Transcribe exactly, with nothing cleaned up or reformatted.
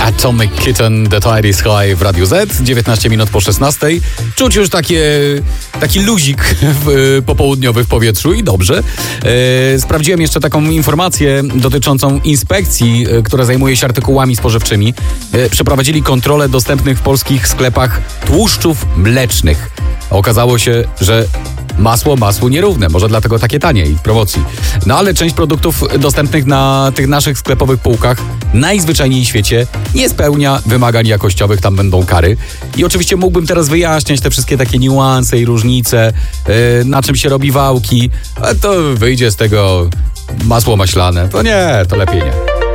Atomic Kitten, The Tidy Sky w Radiu Z, dziewiętnaście minut po szesnastej. Czuć już takie, taki luzik w, popołudniowy w powietrzu i dobrze. E, sprawdziłem jeszcze taką informację dotyczącą inspekcji, e, która zajmuje się artykułami spożywczymi. E, przeprowadzili kontrolę dostępnych w polskich sklepach tłuszczów mlecznych. Okazało się, że masło masło nierówne, może dlatego takie tanie i w promocji. No ale część produktów dostępnych na tych naszych sklepowych półkach najzwyczajniej w świecie nie spełnia wymagań jakościowych, tam będą kary. I oczywiście mógłbym teraz wyjaśniać te wszystkie takie niuanse i różnice, yy, na czym się robi wałki, ale to wyjdzie z tego masło maślane. To nie, to lepiej nie.